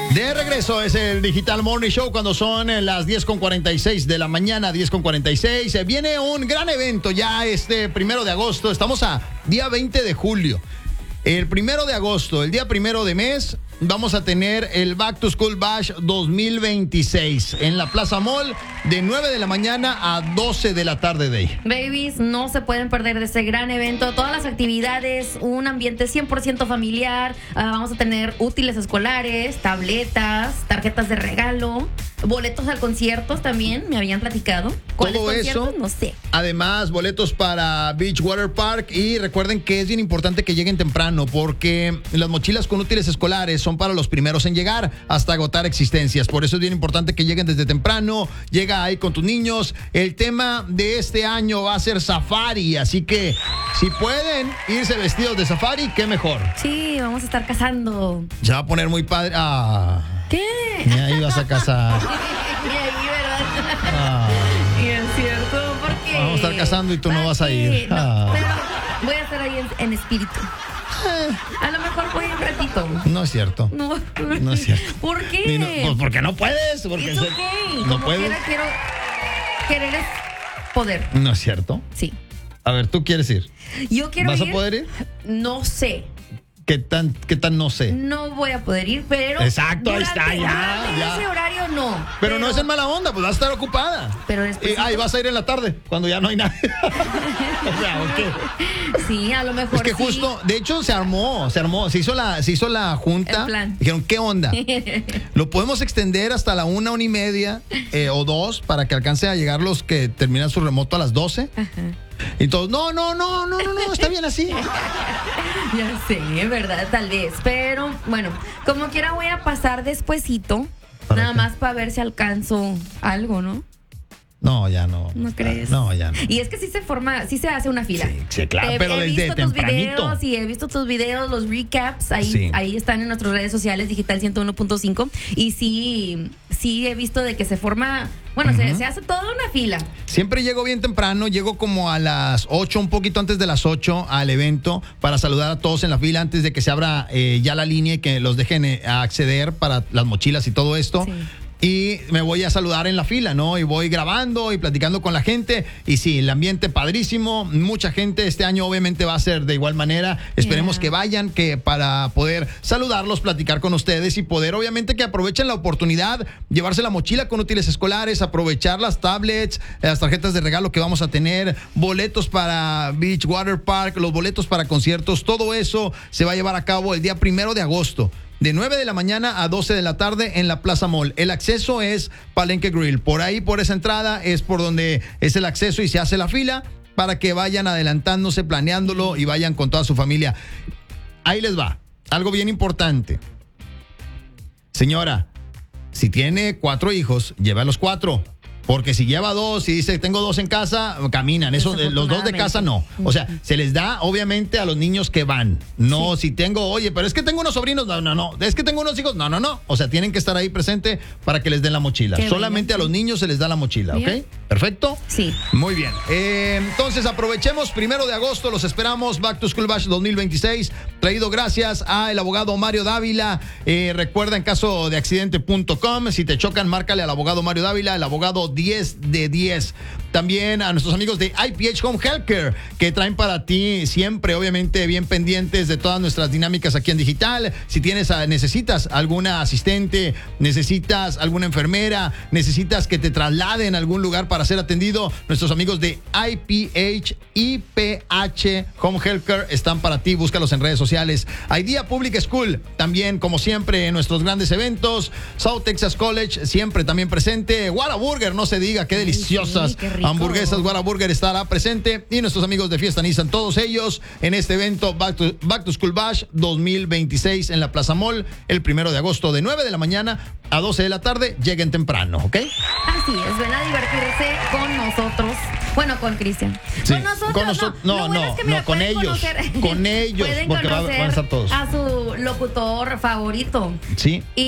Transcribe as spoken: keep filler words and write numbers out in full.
De regreso es el Digital Morning Show cuando son las diez con cuarenta y seis de la mañana, diez con cuarenta y seis. Viene un gran evento ya este primero de agosto. Estamos a día veinte de julio. El primero de agosto, el día primero de mes, vamos a tener el Back to School Bash dos mil veintiséis en la Plaza Mall de nueve de la mañana a doce de la tarde de ahí. Babies, no se pueden perder de este gran evento. Todas las actividades, un ambiente cien por ciento familiar. Uh, vamos a tener útiles escolares, tabletas, tarjetas de regalo, boletos al concierto también, me habían platicado. ¿Cuáles Todo conciertos? eso, no sé. Además, boletos para Beach Water Park. Y recuerden que es bien importante que lleguen temprano porque las mochilas con útiles escolares son para los primeros en llegar hasta agotar existencias. Por eso es bien importante que lleguen desde temprano. Llega ahí con tus niños. El tema de este año va a ser safari, así que si pueden irse vestidos de safari, qué mejor. Sí, vamos a estar cazando. Se va a poner muy padre. Ah, ¿Qué? ni ahí vas a cazar. Y ahí, ¿verdad? Ah, Y es cierto, ¿por qué? vamos a estar cazando y tú no vas a ir. No, Ah. pero voy a estar ahí en, en espíritu. A lo mejor voy un ratito. No es cierto. No, No es cierto. ¿Por qué? Ni no- pues porque no puedes. Porque It's se- okay. no Como puedes. quiera, quiero. Querer es poder. No es cierto. Sí. A ver, ¿tú quieres ir? Yo quiero ¿Vas ir. a poder ir? No sé. ¿Qué tan, qué tan no sé? No voy a poder ir, pero. Exacto, ahí durante- está, ya, durante ya. ese horario no. Pero, no es en mala onda, pues vas a estar ocupada. Pero después. Eh, ah, y vas a ir en la tarde, cuando ya no hay nadie. O sea, ¿ok? Sí, a lo mejor. Es que sí. justo, de hecho, se armó, se armó, se hizo la, se hizo la junta. El plan. Dijeron, ¿qué onda? Lo podemos extender hasta la una, una y media eh, o dos para que alcance a llegar los que terminan su remoto a las doce. Ajá. Y todos, no, no, no, no, no, no, está bien así. Ya sé, ¿verdad? Tal vez. Pero bueno, como quiera voy a pasar despuesito. ¿Para Nada qué? más para ver si alcanzo algo, ¿no? No, ya no. ¿No crees? No, ya no. Y es que sí se forma, sí se hace una fila. Sí, sí, claro, He- pero he desde visto tus tempranito. videos y he visto tus videos, los recaps, ahí, Sí. ahí están en nuestras redes sociales, Digital ciento uno punto cinco. Y sí, sí he visto de que se forma, bueno, se, Ujú. se hace toda una fila. Siempre llego bien temprano, llego como a las ocho, un poquito antes de las ocho al evento para saludar a todos en la fila antes de que se abra eh, ya la línea y que los dejen eh, acceder para las mochilas y todo esto. Sí. Y me voy a saludar en la fila, ¿no? Y voy grabando y platicando con la gente. Y sí, el ambiente padrísimo. Mucha gente este año obviamente va a ser de igual manera. Esperemos Yeah. que vayan, que para poder saludarlos, platicar con ustedes y poder obviamente que aprovechen la oportunidad, llevarse la mochila con útiles escolares, aprovechar las tablets, las tarjetas de regalo que vamos a tener, boletos para Beach Water Park, los boletos para conciertos. Todo eso se va a llevar a cabo el día primero de agosto. De nueve de la mañana a doce de la tarde en la Plaza Mall. El acceso es Palenque Grill. Por ahí, por esa entrada, es por donde es el acceso y se hace la fila para que vayan adelantándose, planeándolo y vayan con toda su familia. Ahí les va. Algo bien importante. Señora, si tiene cuatro hijos, lleva a los cuatro. Porque si lleva dos y dice tengo dos en casa, caminan. Eso, eh, los dos de casa no. O sea, se les da obviamente a los niños que van. No, si tengo, oye, pero es que tengo unos sobrinos, no, no, no. Es que tengo unos hijos, no, no, no. O sea, tienen que estar ahí presente para que les den la mochila. Qué Solamente bello. a los niños se les da la mochila, ¿ok? Bien. Perfecto. Sí. Muy bien. Eh, entonces aprovechemos, primero de agosto, los esperamos, Back to School Bash dos mil veintiséis, traído gracias a el abogado Mario Dávila. Eh, recuerda, en caso de accidente punto com, si te chocan, márcale al abogado Mario Dávila, el abogado diez de diez. También a nuestros amigos de I P H Home Healthcare, que traen para ti siempre, obviamente, bien pendientes de todas nuestras dinámicas aquí en Digital. Si tienes, a- necesitas alguna asistente, necesitas alguna enfermera, necesitas que te trasladen a algún lugar para ser atendido, nuestros amigos de I P H, I P H Home Healthcare están para ti. Búscalos en redes sociales. Idea Public School, también, como siempre, en nuestros grandes eventos. South Texas College, siempre también presente. Whataburger, no se diga, qué deliciosas sí, qué rico. hamburguesas. Whataburger estará presente. Y nuestros amigos de Fiesta Nissan, todos ellos en este evento Back to, Back to School Bash dos mil veintiséis en la Plaza Mall, el primero de agosto, de nueve de la mañana a doce de la tarde. Lleguen temprano, ¿ok? Así es, ven a divertirse con nosotros. Bueno, con Cristian. Sí, con nosotros. con nosotros- no, no, Lo bueno no, es que, mira, no, con pueden ellos, conocer- con ellos, pueden porque va- conocer van a estar todos. a su locutor favorito. Sí. Y